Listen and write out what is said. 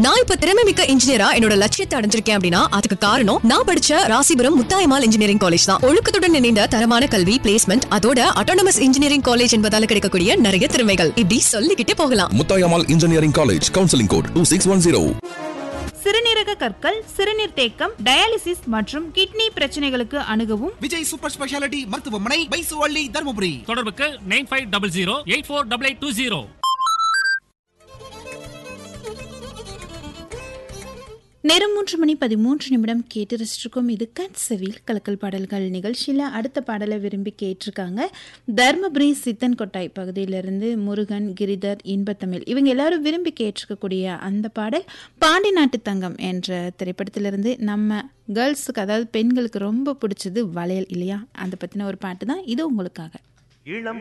நான் இப்ப திறமை மிக்க இன்ஜினியரா என்னோட லட்சியத்தை அடைஞ்சிருக்கேன் அப்படின்னா அதுக்கு காரணம் நான் படிச்ச ராசிபுரம் முத்தாயம்மாள் இன்ஜினியரிங் காலேஜ் தான். ஒழுக்கத்துடன் இணைந்த தரமான கல்வி, பிளேஸ்மெண்ட், அதோட அட்டானமஸ் இன்ஜினியரிங் காலேஜ் என்பதால கிடைக்கக்கூடிய நிறைய திறமைகள் இப்படி சொல்லிக்கிட்டே போகலாம். Muthayammal engineering college, counselling code 2610. சிறுநீரக கற்கள், சிறுநீர் தேக்கம், டயாலிசிஸ் மற்றும் கிட்னி பிரச்சனைகளுக்கு அணுகவும் விஜய் சூப்பர் ஸ்பெஷாலிட்டி மருத்துவமனை, பைசுவள்ளி, தர்மபுரி. தொடர்புக்கு 9500848820. நேரம் 3:13 கேட்டு ரசிச்சிருக்கோம். இது கட்சவில் கலக்கல் பாடல்கள் நிகழ்ச்சியில் அடுத்த பாடலை விரும்பி கேட்டிருக்காங்க. தர்மபுரி சித்தன் கொட்டாய் பகுதியிலிருந்து முருகன், கிரிதர், இன்பத்தமிழ் இவங்க எல்லாரும் விரும்பி கேட்டிருக்கக்கூடிய அந்த பாடல் பாண்டி நாட்டு தங்கம் என்ற திரைப்படத்திலிருந்து. நம்ம கேர்ள்ஸுக்கு, அதாவது பெண்களுக்கு ரொம்ப பிடிச்சது வளையல் இல்லையா, அதை பற்றின ஒரு பாட்டு தான் இது உங்களுக்காக. இளம்